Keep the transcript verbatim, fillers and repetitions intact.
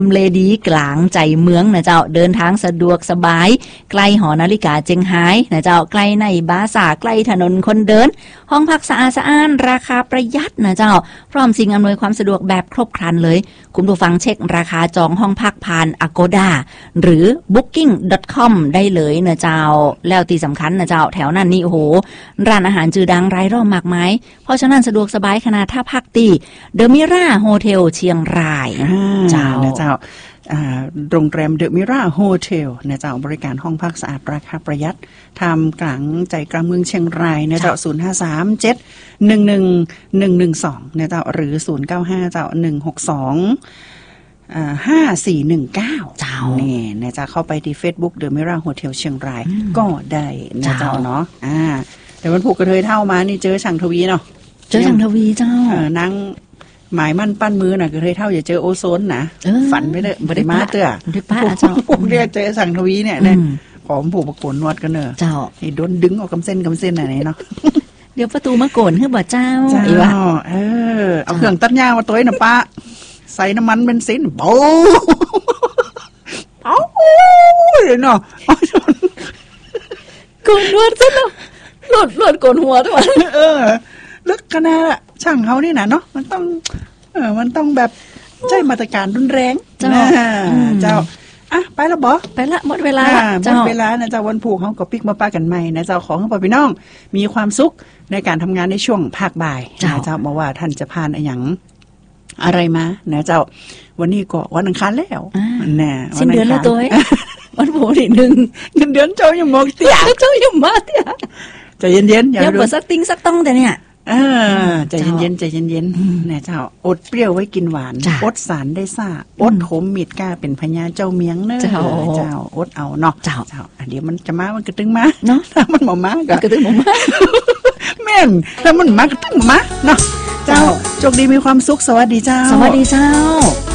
เลดีกลางใจเมืองนะเจ้าเดินทางสะดวกสบายใกล้หอนาฬิกาเจียงไฮ้นะเจ้าใกล้ในบาซาใกล้ถนนคนเดินห้องพักสะอาดสะอ้านราคาประหยัดนะเจ้าพร้อมสิ่งอำนวยความสะดวกแบบครบครันเลยคุณผู้ฟังเช็คราคาจองห้องพักผ่าน Agoda หรือ บุ๊กกิ้ง ดอท คอม ได้เลยนะเจ้าแล้วที่สำคัญนะเจ้าแถวนั้นนี่โอ้โหร้านอาหารจือดังรายรอบมากมายเพราะฉะนั้นสะดวกสบายขนาดถ้าพักตีเดอะมิราโฮเทลเชียงรายเจ้านะเจ้าโรงแรมเดอะมิราโฮเทลนะเจ้าบริการห้องพักสะอาดราคาประหยัดทำกลางใจกลางเมืองเชียงรายนะเจ้าศูนย์ห้าสามเจ็ดหนึ่งหนึ่งหนึ่งหนึ่งสองนะเจ้าหรือศูนย์เก้าห้าเจ้าหนึ่งหกสองอ่าห้าสี่หนึ่งเก้าเจ้านี่นะเจ้าเข้าไปที่ Facebook The Mirror Hotel เชียงรายก็ได้นะเจ้าเนาะอ่าแต่มันผูกกระเทยเท่ามานี่เจอช่างทวีเนาะเจอช่างทวีเจ้าเออนั่งหมายมั่นปั้นมือน่ะกระเทยเท่าอย่าเจอโอโซนนะฝันไปเด้อบ่ได้มาเตื้อได้ป้าเจ้าผมเรียกเจอช่างทวีเนี่ยได้ขอผูกประโกนนวดกันเนอะเจ้าไอ้โดนดึงออกกำเส้นกำเส้นอะไรเนาะเดี๋ยวประตูมาโกนให้บ่เจ้าเจ้าเออเอาเครื่องตัดหญ้ามาตัวให้น่ะป้าใส่น้ำมันเบนซินโอ้เอ้าเนาะโกนนวดซะเนาะหลดหลดโกนหัวทั้งวันเออลึกขนาดช่างเขานี่นะเนาะมันต้องเออมันต้องแบบใช้มาตรการรุนแรงเจ้าเจ้าอ่ะไปแล้วบ่ไปละหมดเวลาหมดเวลานะเจ้าวันผูกเขาก็ปิกมาป้ากันใหม่นะเจ้าของพ่อพี่น้องมีความสุขในการทำงานในช่วงภาคบ่ายนะเจ้าบอกว่าท่านจะผ่านอะไรอย่างอะไรมานะเจ้าวันนี้ก็วันอังคารแล้วนะสิ้นเดือนแล้วตัววันผูกอีกหนึ่งเงินเดือนเจ้ายังมองเตี้ยเจ้ายังมาเตี้ยใจเย็นๆอย่าเปิดสักติ้งสักต้องแต่เนี่ยเออใจเย็นๆใจเย็นๆเนี่ยเจ้าอดเปรี้ยวไว้กินหวานอดสารได้ซ่าอดขมมีดก้าเป็นพญาเจ้าเมียงเนอะเจ้าเจ้าอดเอาเนาะเจ้าเจ้าเดี๋ยวมันจะมามันกระตึงมาเนาะถ้ามันหมอมาก็กระตึงหมอมาแม่นถ้ามันมากระตึงมาเนาะเจ้าโชคดีมีความสุขสวัสดีเจ้าสวัสดีเจ้า